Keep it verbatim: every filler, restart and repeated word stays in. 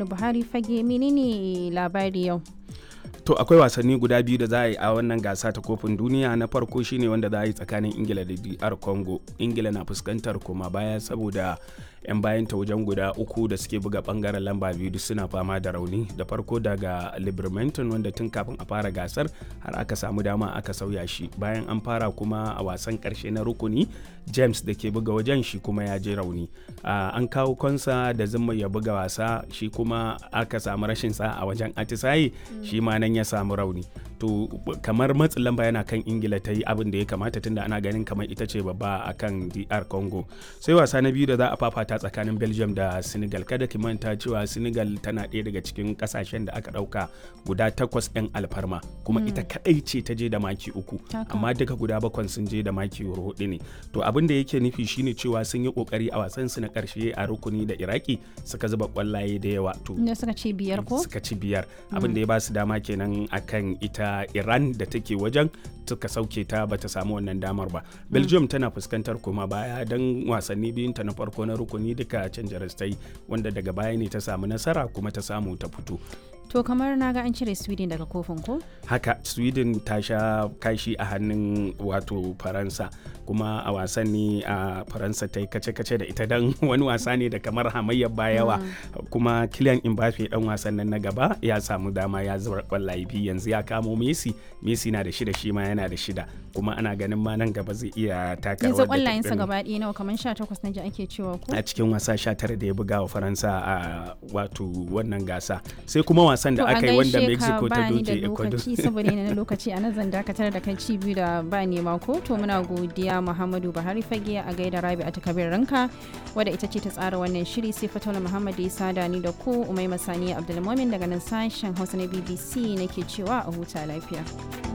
Muhammadu Buhari fage menene labari yau? To akwai wasanni guda biyu da za a yi a wannan gasa ta kofin duniya. Na farko shine wanda za a yi tsakanin Ingila da D R Congo. Ingila na fuskantar koma baya saboda 'yan bayan ta wajen guda uku da suke buga bangaren lamba biyu duk suna fama da rauni. Da farko daga Libermanton wanda tun kafin a fara gasar har aka samu dama aka sauya shi. Bayan an fara kuma a wasan karshe na rukuni, James da ke buga wajen shi kuma ya je rauni. Uh, an kawo Konsa da zuma ya buga wasa, shi kuma aka samu rashin sa a wajen atisaye, mm. shi ma nan ya samu rauni. To kamar matsin lamba yana kan Ingila ta yi abin da ya kamata tunda ana ganin kamar ita ce babba a kan D R Congo. Sai wasa na biyu da za a fafata tsakanin Belgium da Senegal. Kada ki manta cewa Senegal tana ɗaya daga cikin ƙasashen da aka ɗauka guda takwas 'yan alfarma, kuma mm. ita kaɗai ce ta je da maki uku, amma duka guda bakwan sun je da maki hudu ne. To abin da yake nufi shine cewa sun yi ƙoƙari a wasan su na ƙarshe a rukuni da Iraki suka zuba ƙwallaye da yawa. To suka ci biyar ko? Suka ci biyar. Mm. Abin da ya ba su dama kenan akan ita Iran da take wajen, suka sauke ta bata samu wannan damar ba. Belgium tana fuskantar koma baya don wasanni biyun ta na farko na rukuni duka canja rastai, wanda daga baya ne ta samu nasara kuma ta samu ta fito. To kamar na ga an cire Sweden daga kofin ko? Haka, Sweden ta sha kashi a hannun wato Faransa, kuma a wasan ne a Faransa ta yi kace-kace da ita don wani wasa ne da kamar hamayyar bayawa, mm. kuma Kylian Mbappe dan wasan nan na gaba ya samu dama ya zubar kwallaye biyu, yanzu ya kamo Messi, Messi na da shida shi ma yana da shida, kuma ana ganin ma nan gaba zai iya taka rawar da. Yanzu kwallayensa gaba ɗaya nawa, kamar sha takwas na ji ake cewa ko? A cikin wasa sha tara da ya buga wa Faransa a wato wannan gasa. Sai kuma wasan da aka yi wanda Mexico ta doke Ecuador. To saboda yana na lokaci a nan zan dakatar da kai ci biyu da ba nema ko. To muna godiya Muhammadu Buhari fage a gaida Rabi a takabir ranka wadda ita ce ta tsara wannan shiri, sai Fatola Muhammad ya sada ni da ku, Umaima Sani Abdulmumin daga nan sashen Hausa na B B C nake cewa a huta lafiya.